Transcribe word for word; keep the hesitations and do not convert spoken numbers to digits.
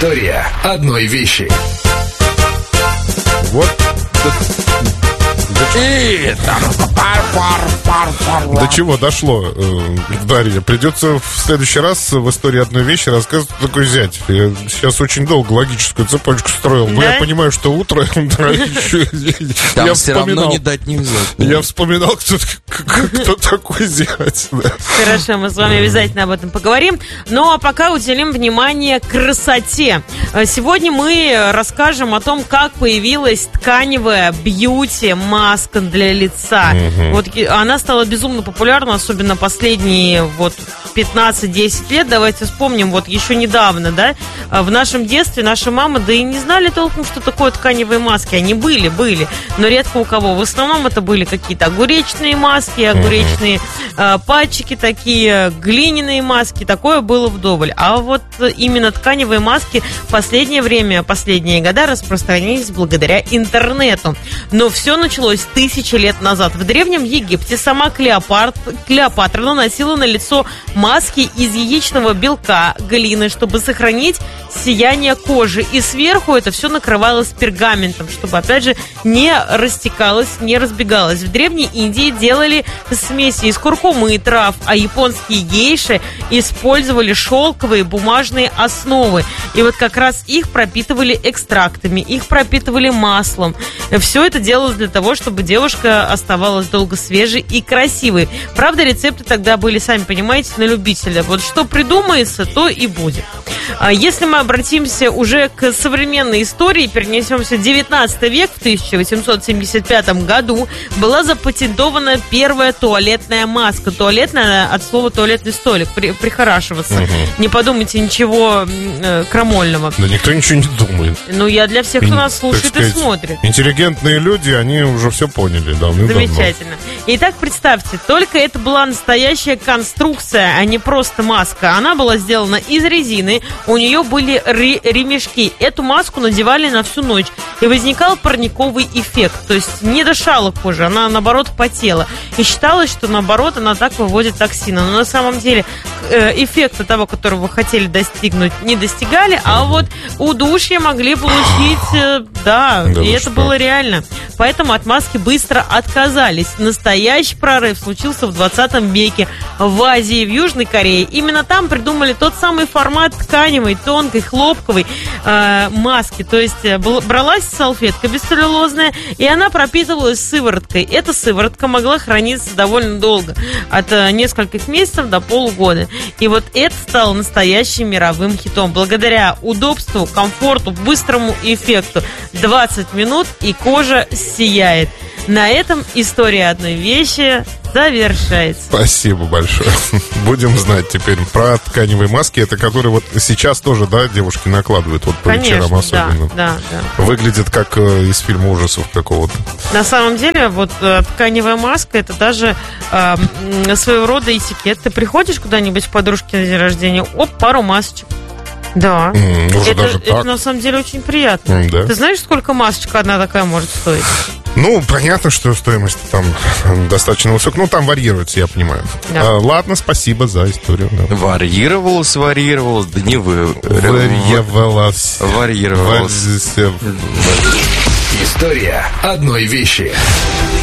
История одной вещи. Вот. До чего дошло, Дарья? Придется в следующий раз в истории одной вещи рассказывать, что такое зять. Я сейчас очень долго логическую цепочку строил. Но да? Я понимаю, что утро... Там я все равно не дать не взять. Я вспоминал, кто, кто такой зять. Да. Хорошо, мы с вами обязательно об этом поговорим. Ну, а пока уделим внимание красоте. Сегодня мы расскажем о том, как появилась тканевая бьюти-маска для лица. Угу. Вот она стала безумно популярна, особенно последние вот пятнадцать-десять лет. Давайте вспомним, вот еще недавно, да, в нашем детстве наши мамы, да и не знали толком, что такое тканевые маски. Они были, были, но редко у кого. В основном это были какие-то огуречные маски, огуречные э, пальчики такие, глиняные маски. Такое было вдоволь. А вот именно тканевые маски в последнее время, последние года распространились благодаря интернету. Но все началось тысячи лет назад. В Древнем Египте сама Клеопат... Клеопатра наносила на лицо маски из яичного белка, глины, чтобы сохранить сияние кожи. И сверху это все накрывалось пергаментом, чтобы, опять же, не растекалось, не разбегалось. В Древней Индии делали смеси из куркумы и трав, а японские гейши использовали шелковые бумажные основы. И вот как раз их пропитывали экстрактами, их пропитывали маслом. Все это делалось для того, чтобы девушка оставалась долго свежей и красивой. Правда, рецепты тогда были, сами понимаете, на любителя. Вот что придумается, то и будет. Если мы обратимся уже к современной истории, перенесемся в девятнадцатый век, в тысяча восемьсот семьдесят пятом году была запатентована первая туалетная маска. Туалетная от слова туалетный столик, при, прихорашиваться. Угу. Не подумайте ничего э, крамольного. Да никто ничего не думает. Ну, я для всех, кто нас слушает сказать, и смотрит. Интеллигентные люди, они уже все поняли давным-давно. Замечательно. Итак, представьте, только это была настоящая конструкция, а не просто маска. Она была сделана из резины, у нее были ре- ремешки. Эту маску надевали на всю ночь, и возникал парниковый эффект. То есть не дышала кожа, она, наоборот, потела. И считалось, что, наоборот, она так выводит токсины. Но на самом деле э, эффекта того, которого вы хотели достигнуть, не достигали, а вот удушье могли получить, э, да, да, и это что? Было реально. Поэтому от маски быстро отказались. Настоящий прорыв случился в двадцатом веке в Азии и в Южной Корее. Именно там придумали тот самый формат тканевой, тонкой, хлопковой э, маски. То есть бралась салфетка бесцеллюлозная, и она пропитывалась сывороткой. Эта сыворотка могла храниться довольно долго, от э, нескольких месяцев до полугода. И вот это стало настоящим мировым хитом. Благодаря удобству, комфорту, быстрому эффекту. двадцать минут, и кожа сияет. На этом история одной вещи завершается. Спасибо большое. Будем знать теперь про тканевые маски. Это которые вот сейчас тоже, да, девушки накладывают вот по Конечно, вечерам особенно. Да, да, да. Выглядит как э, из фильма ужасов какого-то. На самом деле, вот э, тканевая маска — это даже э, своего рода этикет. Ты приходишь куда-нибудь к подружке на день рождения, оп, пару масочек. Да, mm, уже это, даже это так. На самом деле очень приятно. Mm, да. Ты знаешь, сколько масочка одна такая может стоить? Ну, понятно, что стоимость там достаточно высокая. Ну, там варьируется, я понимаю. Да. А, ладно, спасибо за историю. Да. Варьировалось, варьировалось, да не вы. Варьировалось. Варьировалось. История одной вещи.